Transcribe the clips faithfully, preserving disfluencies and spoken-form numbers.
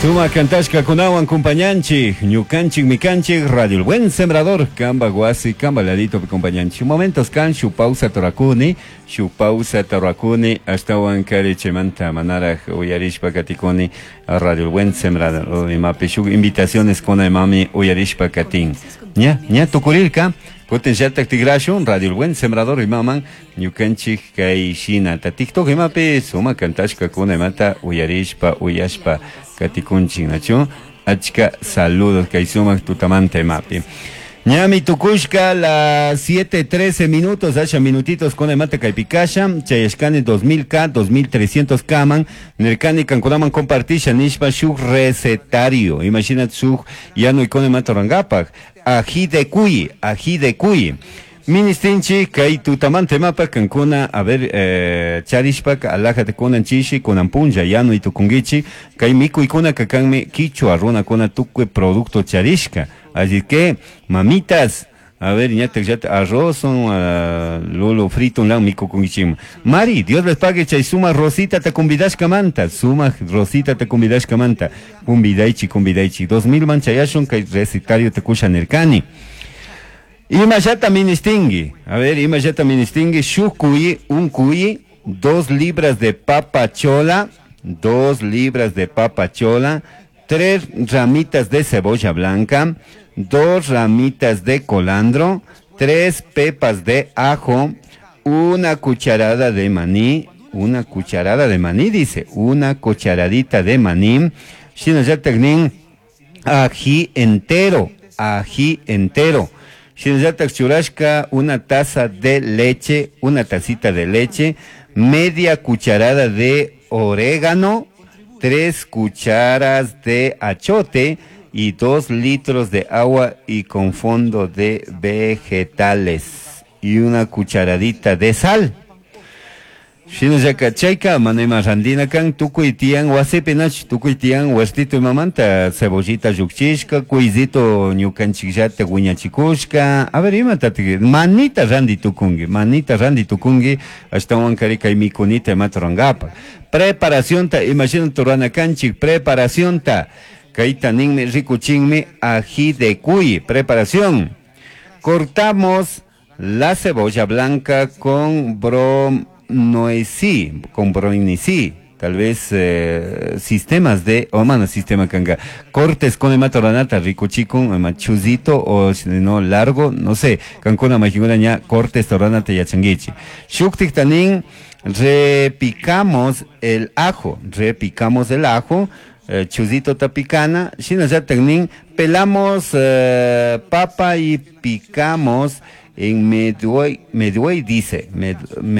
Suma cantashka kunawan compañanchi, ñukanchik mikanchik, Radio El Buen Sembrador, Camba Guasi, Camba Ladito compañanchi. Momentos can, su pausa torakuni, su pausa torakuni, hasta wankari chemanta manara uyarishpa katikoni, Radio El Buen Sembrador, y mapi, su invitaciones con el mami uyarishpa katin. Ña, ña tukurilka, potencialtak tigrashun, Radio El Buen Sembrador y maman, ñukanchik kay shina, ta TikTok y mapi, suma cantashka kuna mata uyarishpa uyashpa. Katikunchik, ¿nacho? Achka, saludos, Kaizuma, tutamante mapi. Ñami tukushka, las siete trece minutos, hacha minutitos con el mate kaipikasha, chayashkani dos mil K, dos mil trescientos kaman, nerkani kankunaman compartisha, nishpa shuk recetario, imagínate shuk, ya no ikone matorangapak, ají de cuy, ají de cuy. Ministinchi, kay tutamante mapa kankuna, a ver, eh, charishpak, alajate kunan chishi, kunan punja, yano y tukungichi, kay miku y kuna kakanme, kichu arruna kuna tukwe producto charishka. Así que, mamitas, a ver, ñate, ñate, arroz, uh, lolo frito, un lado, miku kungichim. Mari, Dios les pague, chay suma rosita te convidashka manta, suma rosita te convidashka manta, convidaichi, convidaichi, dos mil manchayashon, kay recitario te kusha nerkani. Imagata ministingi, a ver, imagata ministingi, shukuyi, un cuyi, dos libras de papa chola, dos libras de papa chola, tres ramitas de cebolla blanca, dos ramitas de colandro, tres pepas de ajo, una cucharada de maní, una cucharada de maní, dice, una cucharadita de maní, shinajatagnin, ají entero, ají entero. Shinzatak churashka, una taza de leche, una tacita de leche, media cucharada de orégano, tres cucharas de achote y dos litros de agua y con fondo de vegetales y una cucharadita de sal. Shinazaka chayka, manema randina kan, tukuy tiyan wasipinach, tukuy tiyan huestito y mamanta, cebollita yukchishka, cuisito ñukanchikllata wiñachikushka, a ver, imatati, manita randi tukungi, manita randi tukungi, hasta wankari kay mikunita matorangapa. Preparación ta, imagina turana kanchik, preparación ta, kaita ningme rikuchingme, ají de cuy, preparación. Cortamos la cebolla blanca con brom, no es sí, con bronicí, tal vez eh, sistemas de, o oh, mano, sistema kanga, cortes con el matoranata, rico chico, machuzito, o si no, largo, no sé, cancuna majiguna ya, cortes toranata y achanguichi. Shuktik tanin, repicamos el ajo, repicamos el ajo, eh, chuzito tapicana, shina ya tanin, pelamos eh, papa y picamos en medue, medue dice, med,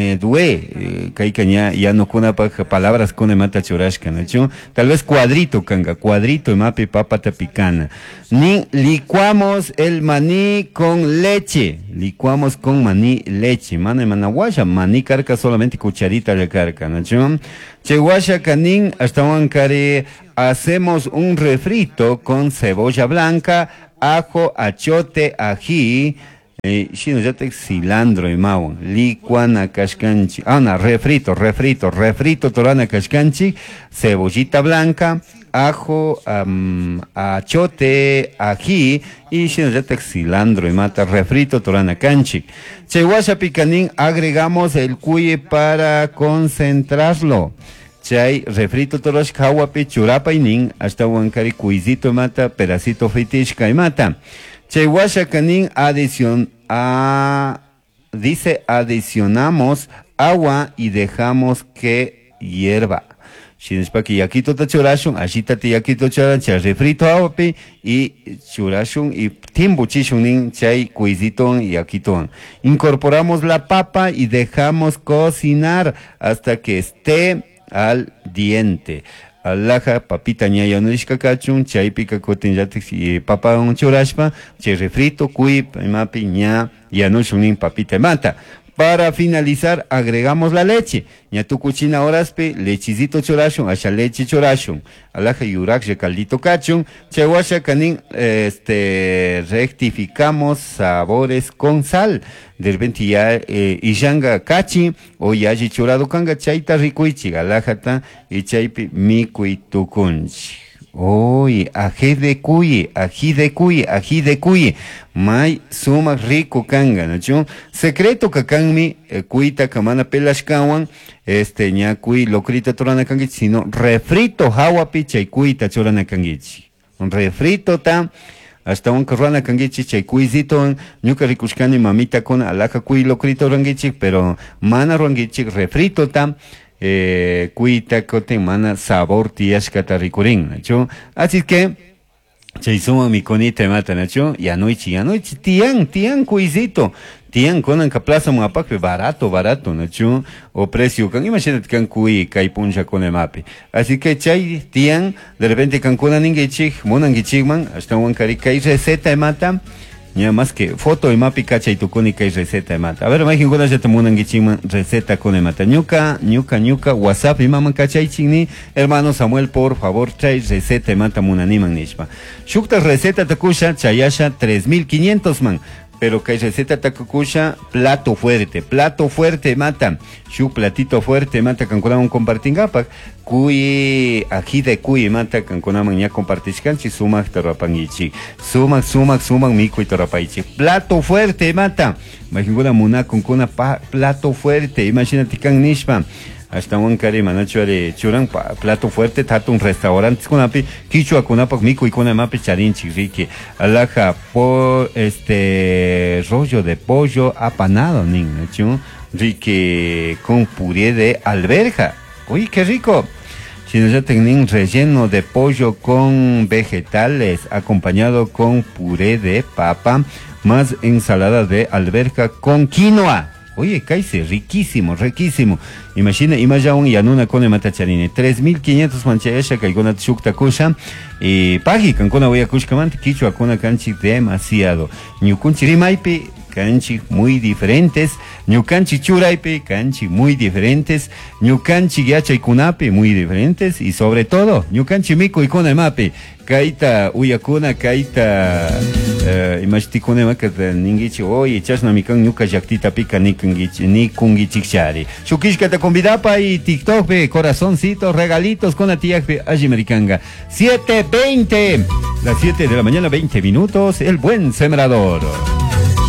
medue, que ya, ya no kuna palabras con mata churashka, ¿no? Tal vez cuadrito, kanga, cuadrito y mapi papa tapicana. Ni licuamos el maní con leche, licuamos con maní leche, mana y managuasha, maní carca solamente cucharita de carca, ¿no? Cheguasha canin, hasta wankare, hacemos un refrito con cebolla blanca, ajo, achote, ají, Eh, shino yatek cilantro y mawan, licuana kashkanchi, ah, no, refrito, refrito, refrito torana kashkanchi, cebollita blanca, ajo, um, achote, ají, y shino yatek cilantro y mata, refrito torana kanchi. Cheguasha picanín, agregamos el cuye para concentrarlo. Chay, refrito torosh kawapi churapa y nin, hasta wankari cuisito mata, pedacito fritishka y mata. Cheguasha canin adición a, dice adicionamos agua y dejamos que hierva. Shinespaki yakito ta churashun, ashita ti yakito charan, chay refrito awapi y churashun y timbuchishun nin chay cuisiton y yakiton. Incorporamos la papa y dejamos cocinar hasta que esté al diente. Alaja papita ñaya nishka kachun, chay pica cotin yatex y papa un churashpa, chay refrito, cuy, mapi, ña, yanushunin papita mata. Para finalizar, agregamos la leche. Ñatu cuchina oraspe, lechizito chorashun, asha leche chorashun. Alaja yurak caldito cachun, chewasha canin, este, rectificamos sabores con sal. De repente ya, eh, ishanga cachi, o yaji chorado kanga, chaita ricuichi, alajata, y chaipi, mikui tukunchi. Uy, ají de cuy, ají de cuy, ají de cuy. May sumak rico kanga, ¿no? Secreto que kanmi, eh, cuita kamana pelashkawan, este ña cuy locrita torana kangichi, sino refrito hawapi chay cuita chorana kangichi. Un refrito tam, hasta un carrana kangichi chay cuisito, ñuka rikushkani mamita con alaka cuy locrito rangichi, pero mana rangichi refrito tam, eh, cuita cote mana sabor tiashkata rikurin, ¿no? Así que chay suma mi conita mata, ¿no? Ya noche, ya noche, tian, tian cuisito, tian conan ka plaza muapaque barato, barato, ¿no? O precio, can imagínate can cui kai puncha con el mape. Así que chay, tian, de repente can conan ingichik, monan gichikman, hasta un cari kai receta de mata. Ya más que foto y mapi cacha y tu cónica y receta de mata. A ver, imagínate cuando ya te munan gichima receta con el mata. Ñuca, ñuca, ñuca, WhatsApp y maman cacha y chingni. Hermano Samuel, por favor, chay receta de mata munaniman nishma. Shukta receta takusha chayasha tres mil quinientos man. Pero que receta takukusha plato fuerte, plato fuerte mata. Shuk platito fuerte mata canconaman compartingapak. Cuy ají de cuy mata canconaman ya compartiscanchi sumak tarapangichi. Sumak sumak sumak miku y tarapaichi. Plato fuerte mata. Imagina muna con una plato fuerte. Imagínate can nishma. Hasta un carima, ¿no? Churan plato fuerte, tato un restaurante con api, quichua con apac mico y con amapi charin chiquique, alaja por este rollo de pollo apanado, ¿no? Rique con puré de alberja. Uy, qué rico. Si no ya tienen relleno de pollo con vegetales, acompañado con puré de papa, más ensalada de alberja con quinoa. Oye, caise, riquísimo, riquísimo. Imagina, imagina un yanuna con el matacharine. tres mil quinientos manchayasha, caigona chukta kusha. Y pagi, cancona voy a kushkamante, quichua con canchi demasiado. Ñukunchi rimaipe, canchi muy diferentes. Ñukanchi churaipe, canchi muy diferentes. Ñukanchi giacha y kunape, muy diferentes. Y sobre todo, ñukanchi mico y kunamape. Kaita uyakuna, kaita uh, imashtikune maka ningichi oye chasna mikan ñuka llaktita pika ni kungichi ni kungichikchari. Shukishkata convidapa y TikTok pe corazoncitos, regalitos con la tía Ajimericanga. siete veinte, las siete de la mañana, veinte minutos, el buen sembrador.